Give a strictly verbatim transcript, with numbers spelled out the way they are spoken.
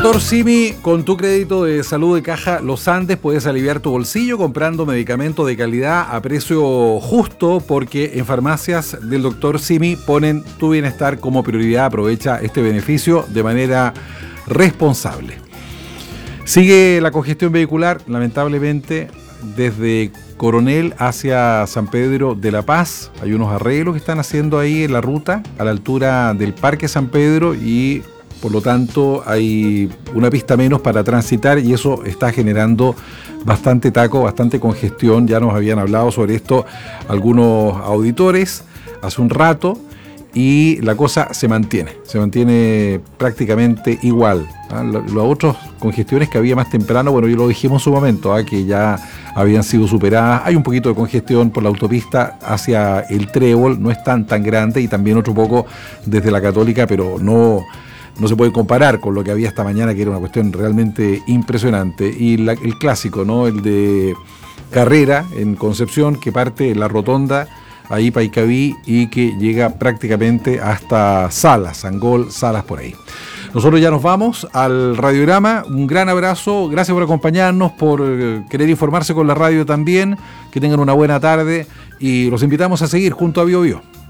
Doctor Simi, con tu crédito de salud de Caja Los Andes puedes aliviar tu bolsillo comprando medicamento de calidad a precio justo, porque en farmacias del Doctor Simi ponen tu bienestar como prioridad. Aprovecha este beneficio de manera responsable. Sigue la congestión vehicular, lamentablemente, desde Coronel hacia San Pedro de la Paz. Hay unos arreglos que están haciendo ahí en la ruta, a la altura del Parque San Pedro, y por lo tanto hay una pista menos para transitar, y eso está generando bastante taco, bastante congestión. Ya nos habían hablado sobre esto algunos auditores hace un rato, y la cosa se mantiene, se mantiene prácticamente igual. ¿Ah? Las otras congestiones que había más temprano, bueno, yo lo dijimos en su momento, ¿ah? que ya habían sido superadas. Hay un poquito de congestión por la autopista hacia el Trébol, no es tan tan grande, y también otro poco desde la Católica, pero no... No se puede comparar con lo que había esta mañana, que era una cuestión realmente impresionante. Y la, el clásico, ¿no? El de Carrera en Concepción, que parte de la rotonda ahí Paicaví y que llega prácticamente hasta Salas, Sangol, Salas, por ahí. Nosotros ya nos vamos al radiograma. Un gran abrazo, gracias por acompañarnos, por querer informarse con la radio también. Que tengan una buena tarde y los invitamos a seguir junto a Bio Bio.